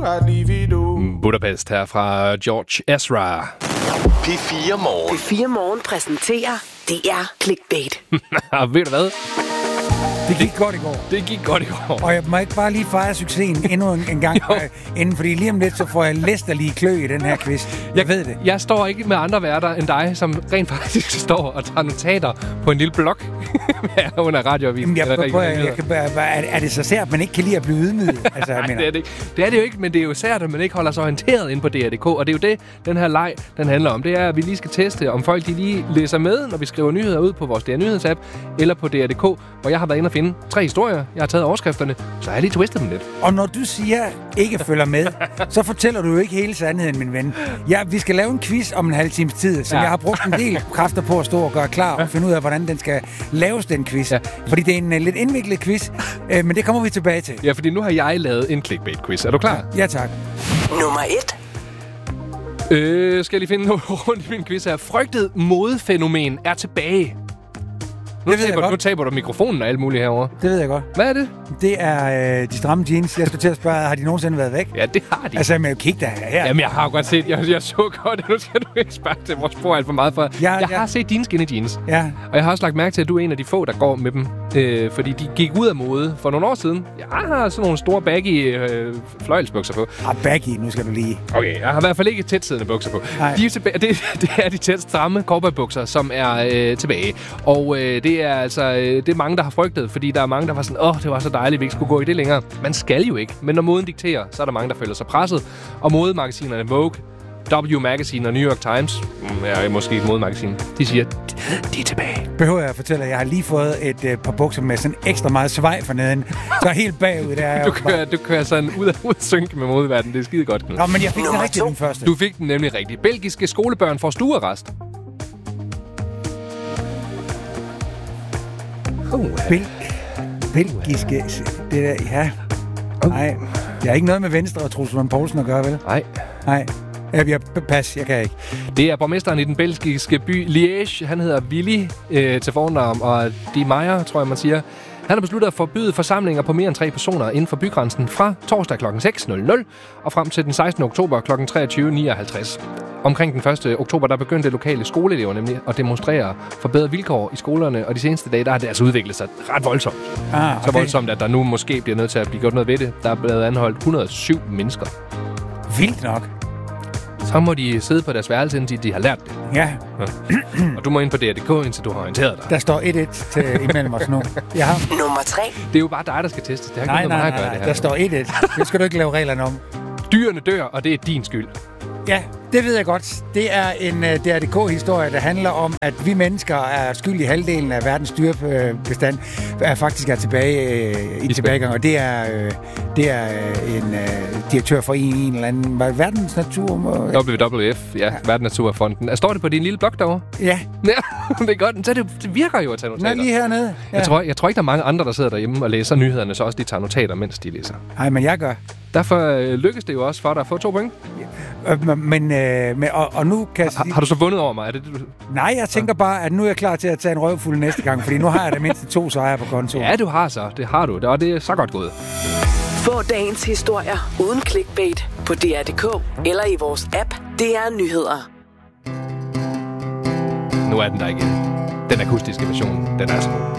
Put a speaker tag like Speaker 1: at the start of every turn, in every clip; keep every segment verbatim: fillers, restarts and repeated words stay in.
Speaker 1: Budapest her fra George Ezra.
Speaker 2: P fire Morgen.
Speaker 3: P fire Morgen præsenterer D R Clickbait.
Speaker 1: Ved du hvad?
Speaker 4: Det gik godt i går.
Speaker 1: Det gik godt i går.
Speaker 4: Og jeg må ikke bare lige fejre succesen endnu en, en gang øh, inden, fordi lige om lidt, så får jeg læsterlige klø i den her quiz. Jeg, jeg ved det.
Speaker 1: Jeg står ikke med andre værter end dig, som rent faktisk står og tager notater på en lille blok under radioavisen.
Speaker 4: Jeg, jeg, jeg, jeg kan, er, er det så sært, at man ikke kan lide at blive ydmyget? Altså,
Speaker 1: Nej, det er det ikke. Det er det jo ikke, men det er jo sært, at man ikke holder sig orienteret inde på D R punktum D K. Og det er jo det, den her leg, den handler om. Det er, at vi lige skal teste, om folk de lige læser med, når vi skriver nyheder ud på vores D R Nyhedsapp eller på D R punktum D K, hvor jeg har været inde og finde tre historier. Jeg har taget overskrifterne, så har jeg lige twistet dem lidt.
Speaker 4: Og når du siger, ikke følger med, så fortæller du jo ikke hele sandheden, min ven. Ja, vi skal lave en quiz om en halv times tid, som ja. jeg har brugt en del kræfter på at stå og gøre klar og finde ud af, hvordan den skal laves, den quiz. Ja. Fordi det er en uh, lidt indviklet quiz, uh, men det kommer vi tilbage til.
Speaker 1: Ja, fordi nu har jeg lavet en clickbait-quiz. Er du klar?
Speaker 4: Ja, tak.
Speaker 3: Nummer et.
Speaker 1: Øh, skal jeg lige finde noget rundt i min quiz her. Frygtet modefænomen er tilbage. Nu
Speaker 4: det ved
Speaker 1: taber,
Speaker 4: jeg godt.
Speaker 1: Nu taber du mikrofonen og alt muligt herovre.
Speaker 4: Det ved jeg godt.
Speaker 1: Hvad er det?
Speaker 4: Det er øh, de stramme jeans. Jeg skulle til at spørge, har de nogensinde været væk?
Speaker 1: Ja, det har de.
Speaker 4: Altså, men kig da her.
Speaker 1: Jamen, jeg har jo godt set, jeg, jeg så godt, nu skal du ikke spørge til vores spor alt for meget for.
Speaker 4: Ja,
Speaker 1: jeg
Speaker 4: ja.
Speaker 1: har set dine skinny jeans.
Speaker 4: Ja.
Speaker 1: Og jeg har også lagt mærke til, at du er en af de få, der går med dem. Øh, fordi de gik ud af mode for nogle år siden. Jeg har sådan nogle store baggy øh, fløjelsbukser på.
Speaker 4: Ah, baggy, nu skal du lige.
Speaker 1: Okay, jeg har i hvert fald ikke tætsiddende bukser på. De er tilbage, det, det er de tæt stramme cowboybukser, som er øh, tilbage. Og øh, det er altså øh, det er mange, der har frygtet, fordi der er mange, der var sådan, åh, det var så dejligt, vi ikke skulle gå i det længere. Man skal jo ikke. Men når moden dikterer, så er der mange, der føler sig presset. Og modemagasinerne Vogue, W Magazine og New York Times, er måske et modemagasin, de siger, de er tilbage.
Speaker 4: Behøver jeg at fortælle, at jeg har lige fået et øh, par bukser med sådan ekstra meget svej for neden. Så helt bagud der er
Speaker 1: du, kører, du kører sådan ud af, ud af synke med modeverdenen. Det er skide godt.
Speaker 4: Nå, men jeg fik den rigtig den første.
Speaker 1: Du fik den nemlig rigtig. Belgiske skolebørn får stuearrest.
Speaker 4: Uh, Bel- belgiske... Det der, ja. Nej, det er ikke noget med Venstre og Troels Lund Poulsen at gøre, vel?
Speaker 1: Nej.
Speaker 4: Nej. Jeg, jeg, pas, jeg kan ikke.
Speaker 1: Det er borgmesteren i den belgiske by Liège. Han hedder Willy øh, til fornavn, og de Meyer, tror jeg, man siger. Han har besluttet at forbyde forsamlinger på mere end tre personer inden for bygrænsen fra torsdag klokken seks og frem til den sekstende oktober klokken treogtyve nioghalvtreds. Omkring den første oktober, der begyndte lokale skoleelever nemlig at demonstrere for bedre vilkår i skolerne, og de seneste dage, der har det altså udviklet sig ret voldsomt.
Speaker 4: Ah, okay.
Speaker 1: Så voldsomt, at der nu måske bliver nødt til at blive gjort noget ved det. Der er blevet anholdt et hundrede og syv mennesker.
Speaker 4: Vildt nok.
Speaker 1: Så må de sidde på deres værelse, indtil de har lært det.
Speaker 4: Ja.
Speaker 1: ja. Og du må ind på D R punktum D K, indtil du har orienteret dig.
Speaker 4: Der står et et til imellem os nu. Ja.
Speaker 3: Nummer tre.
Speaker 1: Det er jo bare dig, der skal testes. Det har
Speaker 4: nej,
Speaker 1: ikke
Speaker 4: nej,
Speaker 1: noget
Speaker 4: nej,
Speaker 1: med mig at gøre,
Speaker 4: nej.
Speaker 1: det her.
Speaker 4: Der står et et. Det skal du ikke lave reglerne om.
Speaker 1: Dyrene dør, og det er din skyld.
Speaker 4: Ja, det ved jeg godt. Det er en uh, D R punktum D K-historie, der handler om, at vi mennesker er skyld i halvdelen af verdens dyrebestand, er faktisk er tilbage uh, i tilbagegang. Og det er, uh, det er uh, en uh, direktør for en, en eller anden verdens natur...
Speaker 1: W W F, ja, ja. Verdensnaturfonden. Står det på din lille blog derovre?
Speaker 4: Ja.
Speaker 1: Ja, det er godt. Så det, det virker jo at tage notater.
Speaker 4: Nå, lige hernede. Ja.
Speaker 1: Jeg, tror, jeg tror ikke, der er mange andre, der sidder derhjemme og læser nyhederne, så også de tager notater, mens de læser.
Speaker 4: Nej, men jeg gør.
Speaker 1: Derfor øh, lykkes det jo også for dig at få to point.
Speaker 4: Ja. Men, øh, men og, og nu kan jeg
Speaker 1: sige... Har, har du så vundet over mig? Er det, det, du...
Speaker 4: Nej, jeg tænker bare, at nu er jeg klar til at tage en røvfuld næste gang, fordi nu har jeg da mindst to sejre på kontoen.
Speaker 1: Ja, du har så. Det har du. Og det er så godt gået.
Speaker 3: Få dagens historier uden clickbait på D R punktum D K eller i vores app D R Nyheder.
Speaker 1: Nu er den der igen. Den akustiske version, den er så god.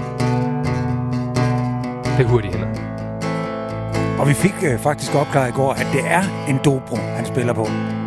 Speaker 1: Det er hurtigt hænder.
Speaker 4: Og vi fik øh, faktisk opklaret i går, at det er en dobro, han spiller på.